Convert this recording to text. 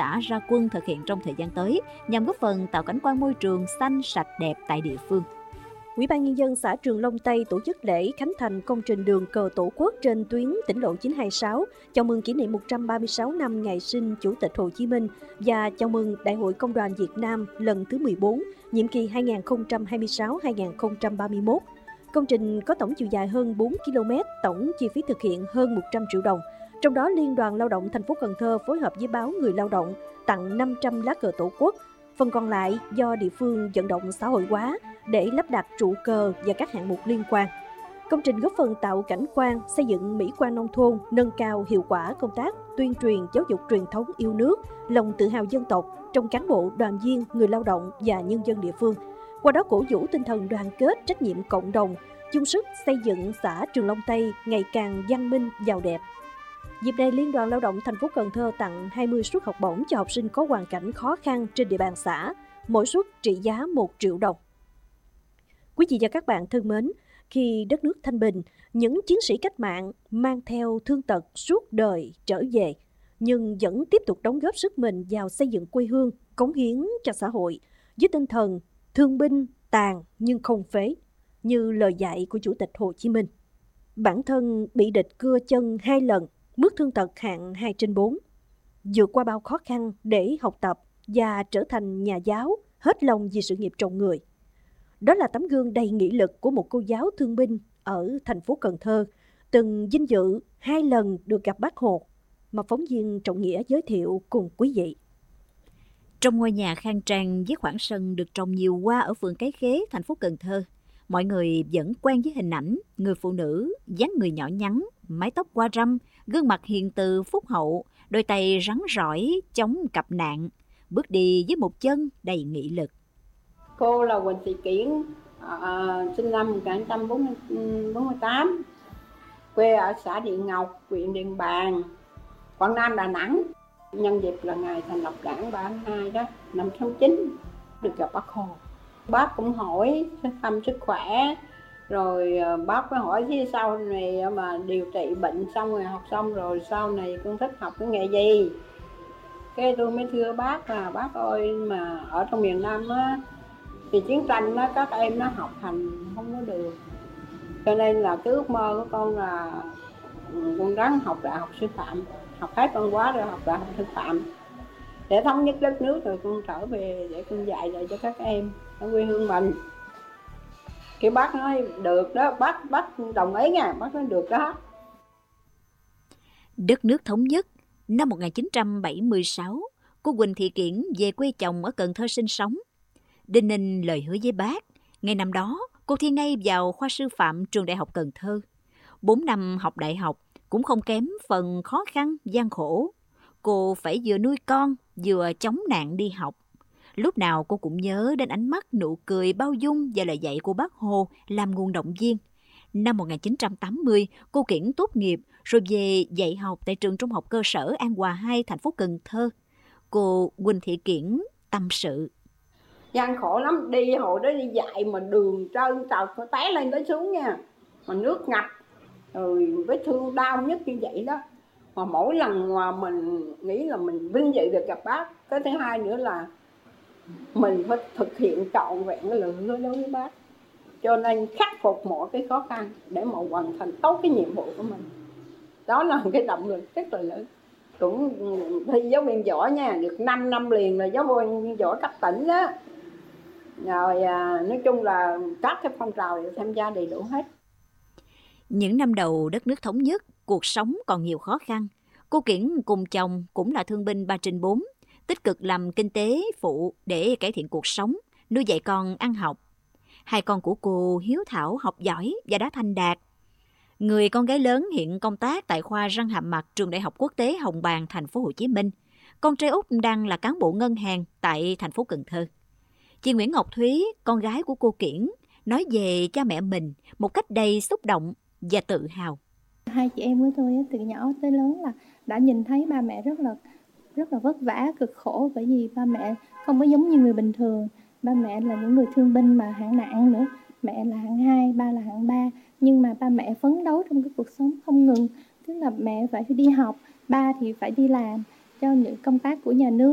xã ra quân thực hiện trong thời gian tới nhằm góp phần tạo cảnh quan môi trường xanh sạch đẹp tại địa phương. Ủy ban Nhân dân xã Trường Long Tây tổ chức lễ khánh thành công trình đường cờ Tổ quốc trên tuyến tỉnh lộ 926, chào mừng kỷ niệm 136 năm ngày sinh Chủ tịch Hồ Chí Minh và chào mừng Đại hội Công đoàn Việt Nam lần thứ 14, nhiệm kỳ 2026-2031. Công trình có tổng chiều dài hơn 4 km, tổng chi phí thực hiện hơn 100 triệu đồng. Trong đó, Liên đoàn Lao động thành phố Cần Thơ phối hợp với báo Người Lao động tặng 500 lá cờ Tổ quốc. Phần còn lại do địa phương vận động xã hội hóa để lắp đặt trụ cờ và các hạng mục liên quan. Công trình góp phần tạo cảnh quan, xây dựng mỹ quan nông thôn, nâng cao hiệu quả công tác tuyên truyền giáo dục truyền thống yêu nước, lòng tự hào dân tộc trong cán bộ, đoàn viên, người lao động và nhân dân địa phương. Qua đó cổ vũ tinh thần đoàn kết, trách nhiệm cộng đồng, chung sức xây dựng xã Trường Long Tây ngày càng văn minh, giàu đẹp. Dịp này, Liên đoàn Lao động thành phố Cần Thơ tặng 20 suất học bổng cho học sinh có hoàn cảnh khó khăn trên địa bàn xã, mỗi suất trị giá 1 triệu đồng. Quý vị và các bạn thân mến, khi đất nước thanh bình, những chiến sĩ cách mạng mang theo thương tật suốt đời trở về, nhưng vẫn tiếp tục đóng góp sức mình vào xây dựng quê hương, cống hiến cho xã hội, với tinh thần thương binh tàn nhưng không phế, như lời dạy của Chủ tịch Hồ Chí Minh. Bản thân bị địch cưa chân 2 lần, mức thương tật hạng 2/4. Vượt qua bao khó khăn để học tập và trở thành nhà giáo, hết lòng vì sự nghiệp trồng người. Đó là tấm gương đầy nghị lực của một cô giáo thương binh ở thành phố Cần Thơ, từng vinh dự 2 lần được gặp Bác Hồ, mà phóng viên Trọng Nghĩa giới thiệu cùng quý vị. Trong ngôi nhà khang trang với khoảng sân được trồng nhiều hoa ở phường Cái Khế, thành phố Cần Thơ, mọi người vẫn quen với hình ảnh người phụ nữ dáng người nhỏ nhắn, mái tóc qua râm, gương mặt hiền từ phúc hậu, đôi tay rắn rỏi chống cặp nạn, bước đi với một chân đầy nghị lực. Cô là Huỳnh Thị Kiển, sinh năm 1948, quê ở xã Điện Ngọc, huyện Điện Bàn, Quảng Nam, Đà Nẵng. Nhân dịp là ngày thành lập Đảng 32 đó, năm 69, được gặp Bác Hồ. Bác cũng hỏi thăm sức khỏe, rồi bác mới hỏi phía sau này mà điều trị bệnh xong rồi, học xong rồi sau này con thích học cái nghề gì. Cái tôi mới thưa bác là bác ơi, mà ở trong miền Nam á, thì chiến tranh đó, các em nó học hành không có được, cho nên là cái ước mơ của con là con ráng học đại học sư phạm, học hết văn hóa rồi học đại học sư phạm để thống nhất đất nước, rồi con trở về để con dạy lại cho các em ở quê hương mình. Cái bác nói được đó, bác đồng ý nha, bác nói được đó. Đất nước thống nhất, năm 1976, cô Huỳnh Thị Kiển về quê chồng ở Cần Thơ sinh sống. Đinh ninh lời hứa với bác, ngay năm đó cô thi ngay vào khoa sư phạm trường Đại học Cần Thơ. 4 năm học đại học cũng không kém phần khó khăn, gian khổ. Cô phải vừa nuôi con, vừa chống nạn đi học. Lúc nào cô cũng nhớ đến ánh mắt, nụ cười bao dung và lời dạy của Bác Hồ làm nguồn động viên. Năm 1980, cô Kiển tốt nghiệp rồi về dạy học tại trường Trung học cơ sở An Hòa 2, thành phố Cần Thơ. Cô Huỳnh Thị Kiển tâm sự. Gian khổ lắm, đi hồi đó đi dạy mà đường trơn trọt, nó té lên tới xuống nha, mà nước ngập, rồi vết thương đau nhất như vậy đó. Mà mỗi lần mà mình nghĩ là mình vinh dự được gặp bác. Cái thứ hai nữa là mình phải thực hiện trọn vẹn cái lời hứa đối với bác, cho nên khắc phục mọi cái khó khăn để mà hoàn thành tốt cái nhiệm vụ của mình. Đó là cái động lực rất là lớn. Cũng thi giáo viên giỏi nha, được 5 năm liền là giáo viên giỏi cấp tỉnh đó. Rồi nói chung là các cái phong trào đều tham gia đầy đủ hết. Những năm đầu đất nước thống nhất, cuộc sống còn nhiều khó khăn. Cô Kiển cùng chồng cũng là thương binh 3/4, tích cực làm kinh tế phụ để cải thiện cuộc sống, nuôi dạy con ăn học. 2 con của cô hiếu thảo, học giỏi và đã thành đạt. Người con gái lớn hiện công tác tại khoa răng hàm mặt trường Đại học Quốc tế Hồng Bàng, thành phố Hồ Chí Minh. Con trai út đang là cán bộ ngân hàng tại thành phố Cần Thơ. Chị Nguyễn Ngọc Thúy, con gái của cô Kiển, nói về cha mẹ mình một cách đầy xúc động và tự hào. 2 chị em của tôi từ nhỏ tới lớn là đã nhìn thấy ba mẹ rất là vất vả, cực khổ, bởi vì ba mẹ không có giống như người bình thường. Ba mẹ là những người thương binh mà hạng nặng nữa. Mẹ là hạng 2, ba là hạng 3. Nhưng mà ba mẹ phấn đấu trong cái cuộc sống không ngừng. Tức là mẹ phải đi học, ba thì phải đi làm cho những công tác của nhà nước.